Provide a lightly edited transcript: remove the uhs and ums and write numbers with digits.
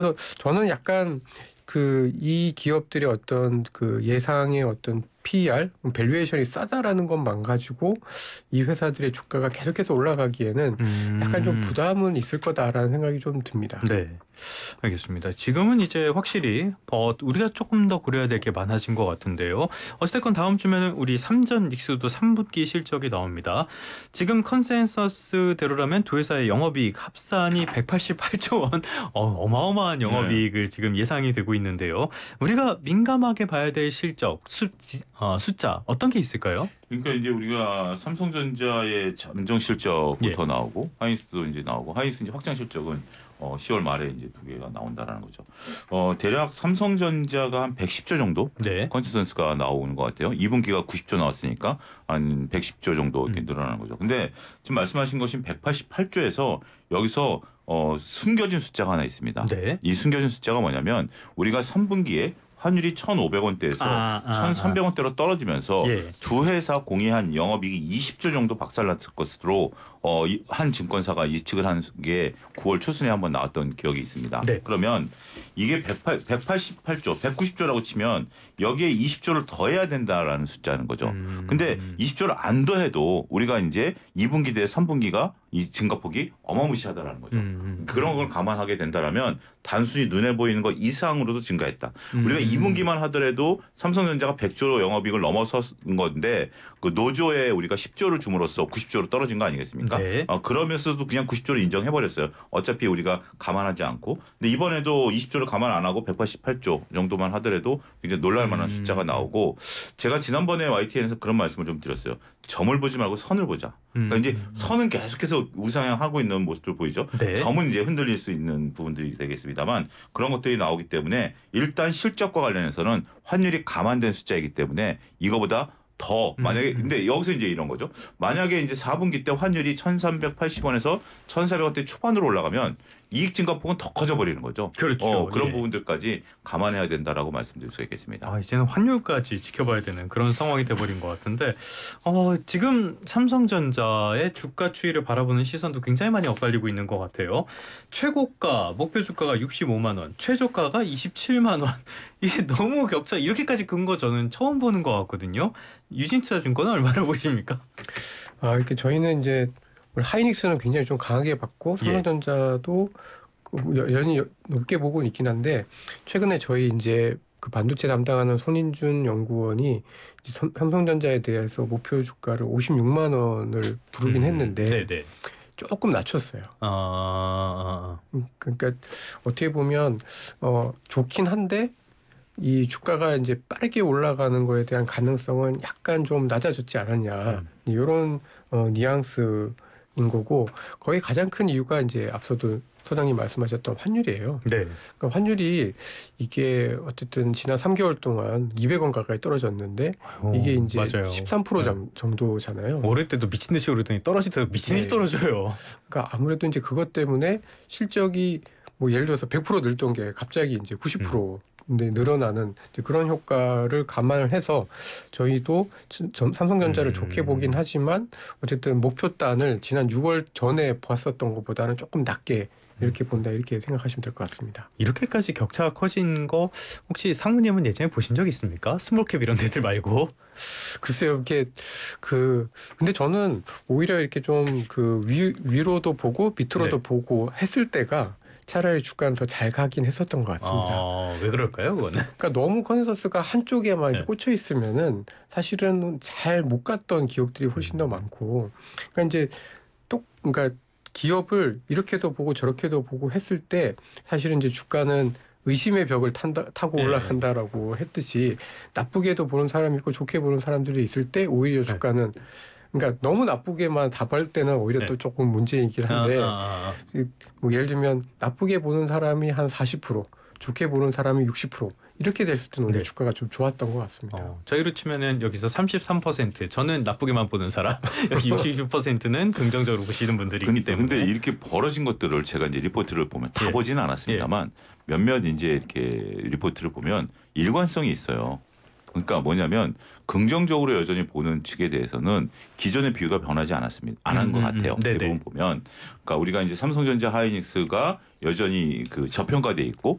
그래서 저는 약간 이 기업들의 어떤 예상의 어떤 PER, 밸류에이션이 싸다라는 것만 가지고 이 회사들의 주가가 계속해서 올라가기에는 약간 좀 부담은 있을 거다라는 생각이 좀 듭니다. 네. 알겠습니다. 지금은 이제 확실히 우리가 조금 더 고려해야 될 게 많아진 것 같은데요. 어쨌든 다음 주면은 우리 삼전 닉스도 3분기 실적이 나옵니다. 지금 컨센서스대로라면 두 회사의 영업이익 합산이 188조 원, 어마어마한 네. 영업이익을 지금 예상이 되고 있는데요. 우리가 민감하게 봐야 될 실적, 숫자 어떤 게 있을까요? 그러니까 이제 우리가 삼성전자의 잠정 예. 실적부터 나오고 하이닉스도 이제 나오고 하이닉스 이제 확정 실적은 10월 말에 이제 두 개가 나온다라는 거죠. 대략 삼성전자가 한 110조 정도 네. 컨센서스가 나오는 것 같아요. 2분기가 90조 나왔으니까 한 110조 정도 이렇게 늘어나는 거죠. 근데 지금 말씀하신 것이 188조에서 여기서 숨겨진 숫자가 하나 있습니다. 네. 이 숨겨진 숫자가 뭐냐면 우리가 3분기에 환율이 1,500원대에서 1,300원대로 떨어지면서 예. 두 회사 공유한 영업이익이 20조 정도 박살났을 것으로 한 증권사가 예측을 한 게 9월 초순에 한번 나왔던 기억이 있습니다. 네. 그러면 이게 188조, 190조라고 치면 여기에 20조를 더해야 된다라는 숫자는 거죠. 근데 20조를 안 더해도 우리가 이제 2분기 대 3분기가 이 증가폭이 어마무시하다라는 거죠. 그런 걸 감안하게 된다라면 단순히 눈에 보이는 것 이상으로도 증가했다. 우리가 2분기만 하더라도 삼성전자가 100조 영업이익을 넘어선 건데 그 노조에 우리가 10조를 줌으로써 90조로 떨어진 거 아니겠습니까? 네. 그러면서도 그냥 90조를 인정해버렸어요. 어차피 우리가 감안하지 않고. 근데 이번에도 20조를 감안 안 하고 188조 정도만 하더라도 굉장히 놀랄 만한 숫자가 나오고 제가 지난번에 YTN에서 그런 말씀을 좀 드렸어요. 점을 보지 말고 선을 보자. 그러니까 이제 선은 계속해서 우상향하고 있는 모습들 보이죠. 네. 점은 이제 흔들릴 수 있는 부분들이 되겠습니다만 그런 것들이 나오기 때문에 일단 실적과 관련해서는 환율이 감안된 숫자이기 때문에 이거보다 더 만약에 근데 여기서 이제 이런 거죠. 만약에 이제 4분기 때 환율이 1,380원에서 1,400원대 초반으로 올라가면 이익 증가폭은 더 커져 버리는 거죠. 그렇죠. 그런 예. 부분들까지 감안해야 된다라고 말씀드릴 수 있겠습니다. 이제는 환율까지 지켜봐야 되는 그런 상황이 돼버린 것 같은데 지금 삼성전자의 주가 추이를 바라보는 시선도 굉장히 많이 엇갈리고 있는 것 같아요. 최고가 목표 주가가 65만 원, 최저가가 27만 원. 이게 너무 격차 이렇게까지 큰 거 저는 처음 보는 것 같거든요. 유진투자증권은 얼마나 보십니까? 이렇게 저희는 이제 하이닉스는 굉장히 좀 강하게 봤고 삼성전자도 여전히 높게 보고 있긴 한데 최근에 저희 이제 반도체 담당하는 손인준 연구원이 삼성전자에 대해서 목표 주가를 56만 원을 부르긴 했는데 네네. 조금 낮췄어요. 그러니까 어떻게 보면 좋긴 한데 이 주가가 이제 빠르게 올라가는 거에 대한 가능성은 약간 좀 낮아졌지 않았냐 이런 뉘앙스인 거고 거의 가장 큰 이유가 이제 앞서도 소장님 말씀하셨던 환율이에요. 네. 그러니까 환율이 이게 어쨌든 지난 3개월 동안 200원 가까이 떨어졌는데 이게 이제 맞아요. 13% 정도잖아요. 오를 때도 미친 듯이 오르더니 떨어질 때도 미친 듯이 떨어져요. 그러니까 아무래도 이제 그것 때문에 실적이 뭐 예를 들어서 100% 늘던 게 갑자기 이제 90% 늘어나는 그런 효과를 감안을 해서 저희도 삼성전자를 좋게 보긴 하지만 어쨌든 목표단을 지난 6월 전에 봤었던 것보다는 조금 낮게 이렇게 본다 이렇게 생각하시면 될 것 같습니다. 이렇게까지 격차가 커진 거 혹시 상무님은 예전에 보신 적 있습니까? 스몰캡 이런 데들 말고. 글쎄요, 이게 근데 저는 오히려 이렇게 좀 위로도 보고 밑으로도 보고 했을 때가 차라리 주가는 더 잘 가긴 했었던 것 같습니다. 왜 그럴까요, 그거는? 그러니까 너무 컨센서스가 한쪽에만 네. 꽂혀 있으면은 사실은 잘 못 갔던 기업들이 훨씬 더 많고, 그러니까 이제 그러니까 기업을 이렇게도 보고 저렇게도 보고 했을 때 사실은 이제 주가는 의심의 벽을 타고 올라간다라고 했듯이 나쁘게도 보는 사람이 있고 좋게 보는 사람들이 있을 때 오히려 주가는 그러니까 너무 나쁘게만 답할 때는 오히려 또 조금 문제이긴 한데 뭐 예를 들면 나쁘게 보는 사람이 한 40%, 좋게 보는 사람이 60% 이렇게 됐을 때는 오히려 주가가 좀 좋았던 것 같습니다. 저희로 치면은 여기서 33% 저는 나쁘게만 보는 사람, 여기 66%는 긍정적으로 보시는 분들이 있기 때문에. 근데 이렇게 벌어진 것들을 제가 이제 리포트를 보면 다 보지는 않았습니다만 몇몇 이제 이렇게 리포트를 보면 일관성이 있어요. 그러니까 뭐냐면 긍정적으로 여전히 보는 측에 대해서는 기존의 비유가 변하지 않았습니다. 안 한 것 같아요. 네네. 대부분 보면. 그러니까 우리가 이제 삼성전자 하이닉스가 여전히 그 저평가돼 있고